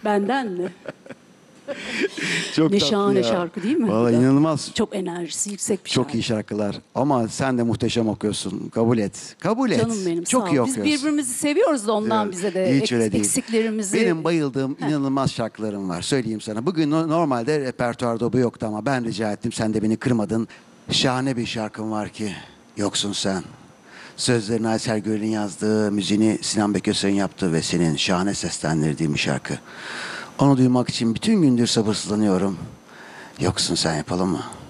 Benden mi? Çok Ne tatlı şahane ya. şarkı değil mi? Vallahi inanılmaz. Çok enerjisi yüksek bir Çok şarkı. iyi şarkılar. Ama sen de muhteşem okuyorsun. Kabul et. Kabul et. Canım benim, Çok sağ iyi ol. Biz okuyorsun. birbirimizi seviyoruz da ondan Evet. bize de Hiç öyle değil. eksiklerimizi... Benim bayıldığım inanılmaz şarkılarım var. Söyleyeyim sana. Bugün normalde repertuarda bu yoktu ama ben rica ettim. Sen de beni kırmadın. Şahane bir şarkım var ki. Yoksun sen. Sözlerini Aysel Gürel'in yazdığı, müziğini Sinan Beközer'in yaptığı ve senin şahane seslendirdiğin bir şarkı. Onu duymak için bütün gündür sabırsızlanıyorum. Yoksun sen, yapalım mı?